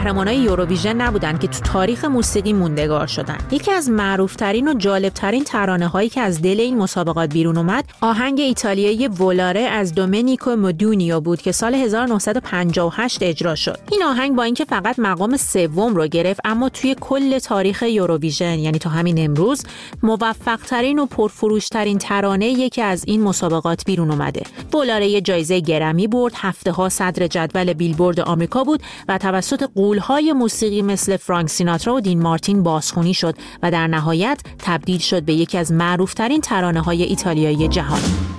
قهرمانای یوروویژن نبودن که تو تاریخ موسیقی موندگار شدن. یکی از معروفترین و جالبترین ترانه‌هایی که از دل این مسابقات بیرون اومد، آهنگ ایتالیایی ولاره از دومنیکو مودونیو بود که سال 1958 اجرا شد. این آهنگ با اینکه فقط مقام سوم رو گرفت، اما توی کل تاریخ یوروویژن، یعنی تا همین امروز، موفق‌ترین و پرفروش‌ترین ترانه یکی از این مسابقات بیرون اومده. ولاره جایزه گرمی برد، هفته‌ها صدر جدول بیلبورد آمریکا بود و توسط غول‌های موسیقی مثل فرانک سیناترا و دین مارتین بازخوانی شد و در نهایت تبدیل شد به یکی از معروف‌ترین ترانه‌های ایتالیایی جهان.